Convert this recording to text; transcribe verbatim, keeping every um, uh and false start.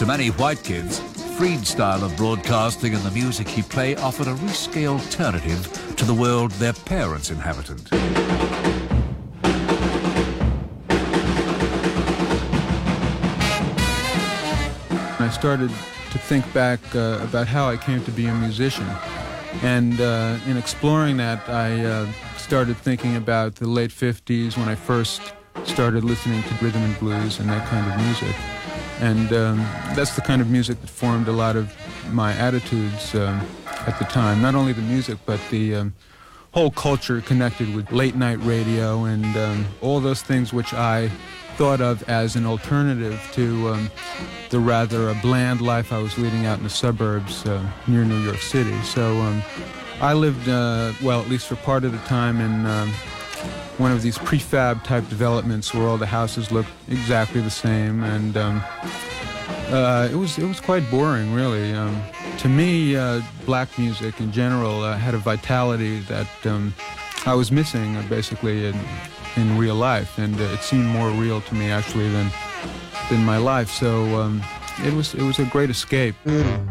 To many white kids, Freed's style of broadcasting and the music he played offered a risque alternative to the world their parents inhabited. I started to think back uh, about how I came to be a musician. And uh, in exploring that, I uh, started thinking about the late fifties when I first started listening to rhythm and blues and that kind of music. And um, that's the kind of music that formed a lot of my attitudes um, at the time. Not only the music, but the um, whole culture connected with late-night radio and um, all those things which I thought of as an alternative to um, the rather uh, bland life I was leading out in the suburbs uh, near New York City. So um, I lived, uh, well, at least for part of the time, in um, one of these prefab type developments where all the houses looked exactly the same, and um, uh, it was it was quite boring, really. Um, to me, uh, black music in general uh, had a vitality that um, I was missing, uh, basically, in, in real life, and uh, it seemed more real to me actually than than my life. So um, it was it was a great escape.